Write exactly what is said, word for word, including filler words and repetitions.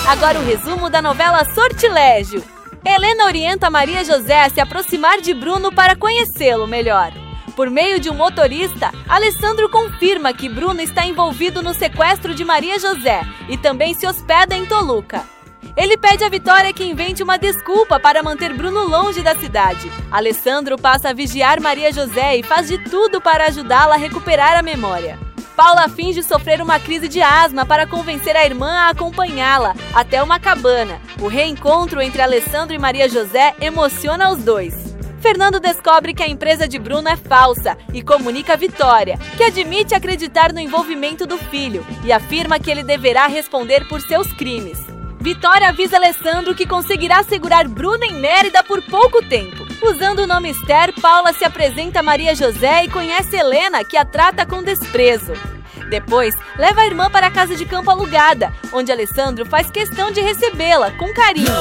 Agora o resumo da novela Sortilégio. Helena orienta Maria José a se aproximar de Bruno para conhecê-lo melhor. Por meio de um motorista, Alessandro confirma que Bruno está envolvido no sequestro de Maria José e também se hospeda em Toluca. Ele pede a Vitória que invente uma desculpa para manter Bruno longe da cidade. Alessandro passa a vigiar Maria José e faz de tudo para ajudá-la a recuperar a memória. Paula finge sofrer uma crise de asma para convencer a irmã a acompanhá-la até uma cabana. O reencontro entre Alessandro e Maria José emociona os dois. Fernando descobre que a empresa de Bruno é falsa e comunica a Vitória, que admite acreditar no envolvimento do filho e afirma que ele deverá responder por seus crimes. Vitória avisa Alessandro que conseguirá segurar Bruno em Mérida por pouco tempo. Usando o nome Esther, Paula se apresenta a Maria José e conhece Helena, que a trata com desprezo. Depois, leva a irmã para a casa de campo alugada, onde Alessandro faz questão de recebê-la com carinho.